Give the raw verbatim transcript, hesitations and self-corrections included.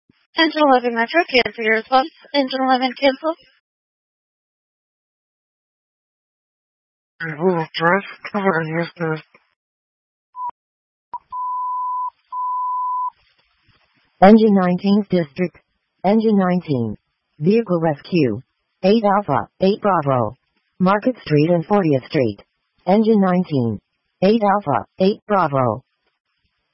Engine eleven Metro, cancel your response. Engine eleven, cancel. Google Drive, cover and use the Engine nineteenth District. Engine nineteen. Vehicle rescue. eight Alpha, eight Bravo. Market Street and fortieth Street. Engine nineteen. eight Alpha, eight Bravo.